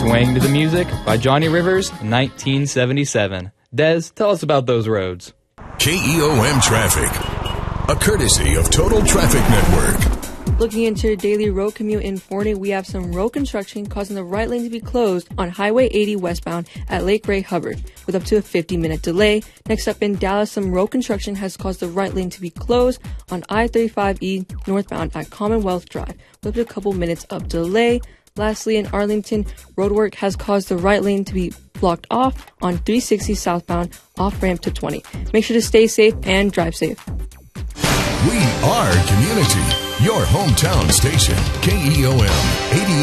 Swaying to the Music by Johnny Rivers, 1977. Dez, tell us about those roads. KEOM Traffic, a courtesy of Total Traffic Network. Looking into your daily road commute in Forney, we have some road construction causing the right lane to be closed on Highway 80 westbound at Lake Ray Hubbard, with up to a 50-minute delay. Next up in Dallas, some road construction has caused the right lane to be closed on I-35E northbound at Commonwealth Drive, with up to a couple minutes of delay. Lastly, in Arlington, roadwork has caused the right lane to be blocked off on 360 southbound off-ramp to 20. Make sure to stay safe and drive safe. We are community. Your hometown station, KEOM 88.